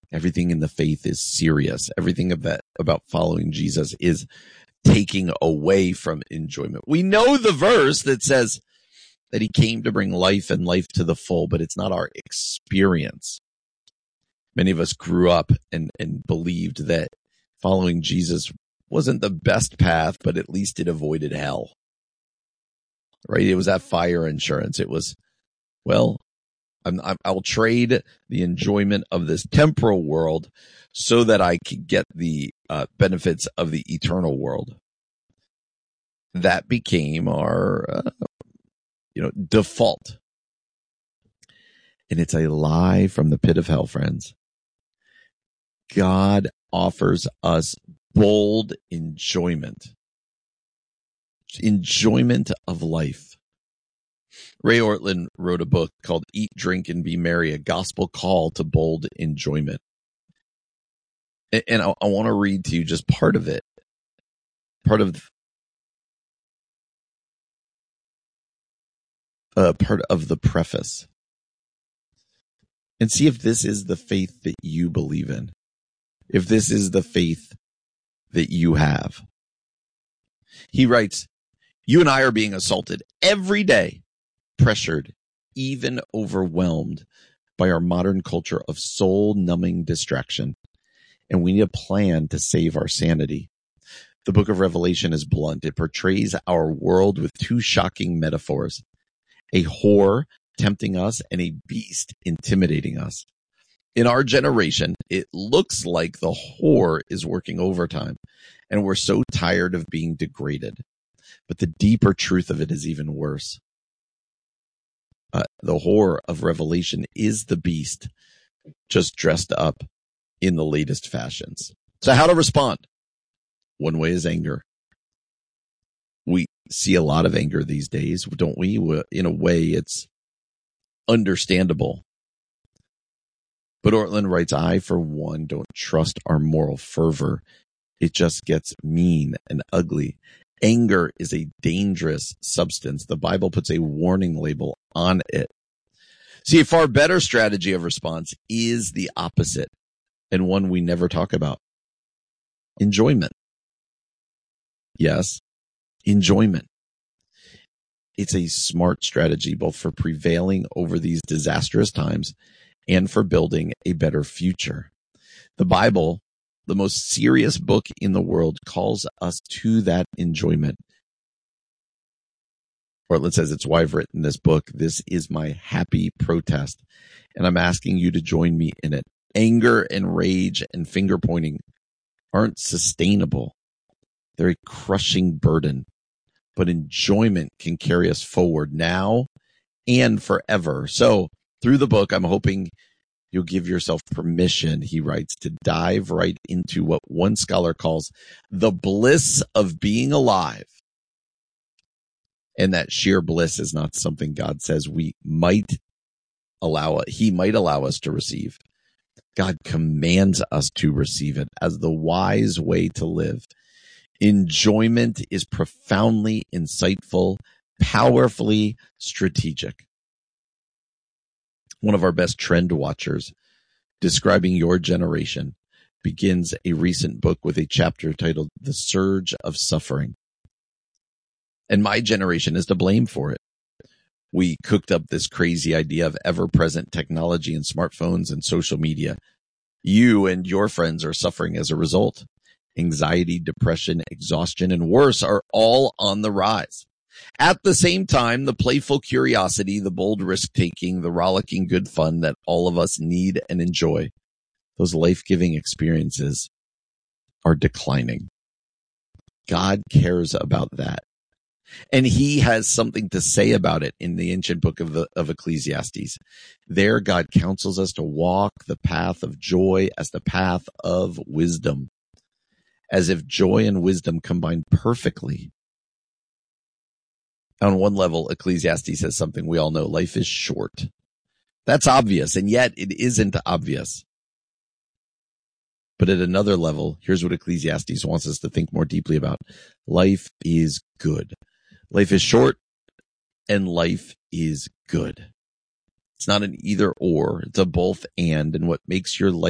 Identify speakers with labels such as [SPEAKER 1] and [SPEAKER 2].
[SPEAKER 1] Everything in the faith is serious. Everything about following Jesus is taking away from enjoyment. We know the verse that says that he came to bring life and life to the full, but it's not our experience. Many of us grew up and believed that following Jesus wasn't the best path, but at least it avoided hell. Right? It was that fire insurance. It was, well, I'll trade the enjoyment of this temporal world so that I could get the benefits of the eternal world. That became our, default. And it's a lie from the pit of hell, friends. God offers us bold enjoyment of life. Ray Ortlund wrote a book called Eat, Drink, and Be Merry, a gospel call to bold enjoyment. And I want to read to you just part of it. Part of the preface. And see if this is the faith that you believe in. If this is the faith that you have. He writes, "You and I are being assaulted every day, pressured, even overwhelmed by our modern culture of soul-numbing distraction. And we need a plan to save our sanity. The book of Revelation is blunt. It portrays our world with two shocking metaphors. A whore tempting us and a beast intimidating us. In our generation, it looks like the whore is working overtime, and we're so tired of being degraded. But the deeper truth of it is even worse. The whore of Revelation is the beast, just dressed up in the latest fashions. So how to respond? One way is anger. We see a lot of anger these days, don't we? In a way, it's understandable. But Ortlund writes, I, for one, don't trust our moral fervor. It just gets mean and ugly. Anger is a dangerous substance. The Bible puts a warning label on it. See, a far better strategy of response is the opposite, and one we never talk about. Enjoyment. Yes, enjoyment. It's a smart strategy both for prevailing over these disastrous times and for building a better future. The Bible, the most serious book in the world, calls us to that enjoyment. Ortlund says, it's why I've written this book. This is my happy protest, and I'm asking you to join me in it. Anger and rage and finger pointing aren't sustainable. They're a crushing burden, but enjoyment can carry us forward now and forever. So through the book, I'm hoping you'll give yourself permission, he writes, to dive right into what one scholar calls the bliss of being alive. And that sheer bliss is not something God says he might allow us to receive. God commands us to receive it as the wise way to live. Enjoyment is profoundly insightful, powerfully strategic. One of our best trend watchers, describing your generation, begins a recent book with a chapter titled The Surge of Suffering. And my generation is to blame for it. We cooked up this crazy idea of ever-present technology and smartphones and social media. You and your friends are suffering as a result. Anxiety, depression, exhaustion, and worse are all on the rise. At the same time, the playful curiosity, the bold risk-taking, the rollicking good fun that all of us need and enjoy, those life-giving experiences are declining. God cares about that. And he has something to say about it in the ancient book of Ecclesiastes. There, God counsels us to walk the path of joy as the path of wisdom, as if joy and wisdom combine perfectly. On one level, Ecclesiastes says something we all know. Life is short. That's obvious, and yet it isn't obvious. But at another level, here's what Ecclesiastes wants us to think more deeply about. Life is good. Life is short, and life is good. It's not an either or. It's a both and what makes your life